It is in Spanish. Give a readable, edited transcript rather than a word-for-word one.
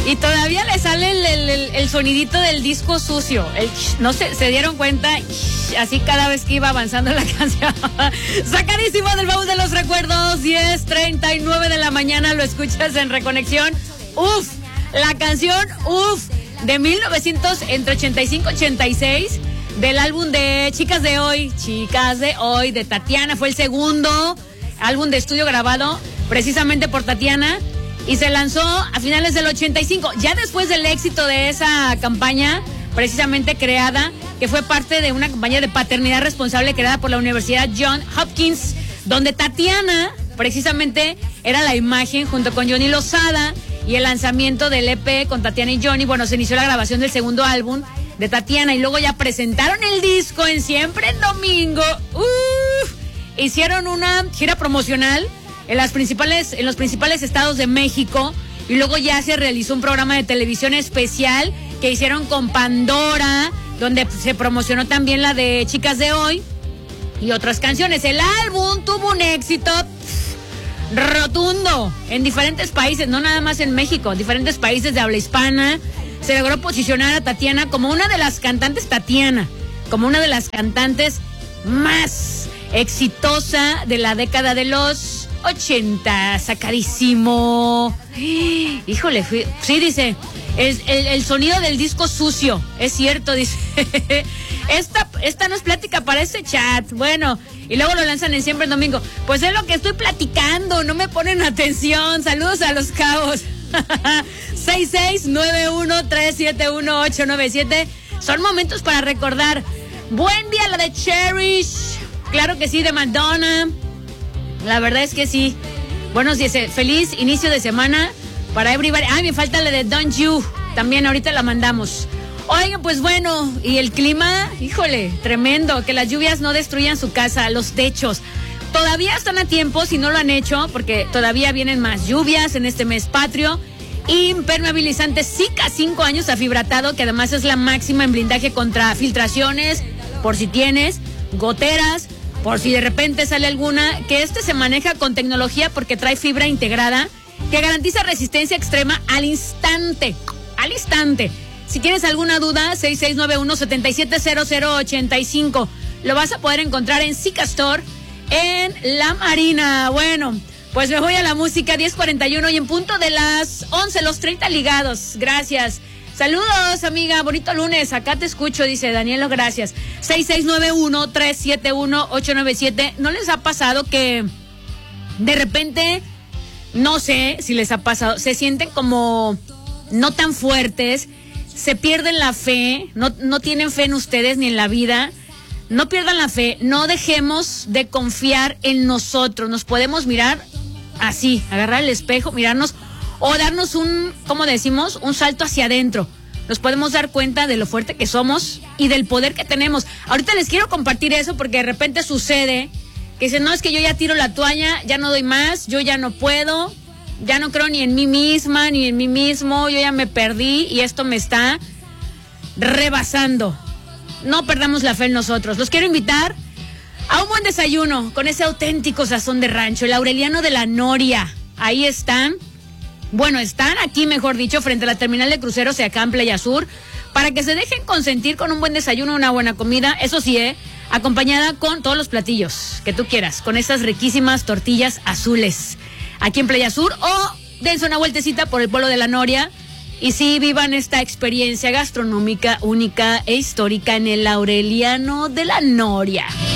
Y todavía le sale el sonidito del disco sucio. No se dieron cuenta, así cada vez que iba avanzando la canción. Sacadísimo del baúl de los recuerdos, 10:39 de la mañana, lo escuchas en Reconexión. Uf, la canción, de 1985-86, del álbum de Chicas de Hoy, de Tatiana. Fue el segundo álbum de estudio grabado precisamente por Tatiana. Y se lanzó a finales del 85, ya después del éxito de esa campaña, precisamente creada, que fue parte de una campaña de paternidad responsable creada por la Universidad Johns Hopkins, donde Tatiana, precisamente, era la imagen junto con Johnny Lozada, y el lanzamiento del EP con Tatiana y Johnny. Bueno, se inició la grabación del segundo álbum de Tatiana, y luego ya presentaron el disco en Siempre en Domingo. Hicieron una gira promocional en los principales estados de México, y luego ya se realizó un programa de televisión especial que hicieron con Pandora, donde se promocionó también la de Chicas de Hoy y otras canciones. El álbum tuvo un éxito rotundo en diferentes países, no nada más en México, diferentes países de habla hispana. Se logró posicionar a Tatiana como una de las cantantes, más exitosa de la década de los 80, sacadísimo. Híjole, sí, dice, el sonido del disco sucio, es cierto, dice. Esta no es plática para ese chat. Bueno, y luego lo lanzan en Siempre en Domingo. Pues es lo que estoy platicando, no me ponen atención. Saludos a los cabos. 6691371897. Son momentos para recordar. Buen día la de Cherish. Claro que sí, de Madonna. La verdad es que sí. Buenos días, feliz inicio de semana para everybody. Me falta la de Don't You. También ahorita la mandamos. Oigan, pues bueno, y el clima, híjole, tremendo. Que las lluvias no destruyan su casa, los techos. Todavía están a tiempo, si no lo han hecho, porque todavía vienen más lluvias en este mes patrio. Impermeabilizante Sika 5 años afibratado, que además es la máxima en blindaje contra filtraciones, por si tienes goteras, por si de repente sale alguna, que se maneja con tecnología porque trae fibra integrada que garantiza resistencia extrema al instante. Si tienes alguna duda, 6691-770085. Lo vas a poder encontrar en Sika Store en La Marina. Bueno, pues me voy a la música, 10:41 y en punto de las 11, los 30 ligados. Gracias. Saludos, amiga, bonito lunes, acá te escucho, dice Danielo, gracias. 6691-371-897. ¿No les ha pasado que de repente, no sé si les ha pasado, se sienten como no tan fuertes, se pierden la fe, no tienen fe en ustedes ni en la vida? No pierdan la fe, no dejemos de confiar en nosotros. Nos podemos mirar así, agarrar el espejo, mirarnos o darnos un salto hacia adentro. Nos podemos dar cuenta de lo fuerte que somos y del poder que tenemos. Ahorita les quiero compartir eso porque de repente sucede que dicen, no, es que yo ya tiro la toalla, ya no doy más, yo ya no puedo, ya no creo ni en mí misma, ni en mí mismo, yo ya me perdí y esto me está rebasando. No perdamos la fe en nosotros. Los quiero invitar a un buen desayuno con ese auténtico sazón de rancho, el Aureliano de la Noria. Ahí están. Bueno, están aquí, mejor dicho, frente a la terminal de cruceros de acá en Playa Sur, para que se dejen consentir con un buen desayuno, una buena comida, eso sí, acompañada con todos los platillos que tú quieras, con esas riquísimas tortillas azules, aquí en Playa Sur, o dense una vueltecita por el pueblo de la Noria, y sí, vivan esta experiencia gastronómica única e histórica en el Aureliano de la Noria.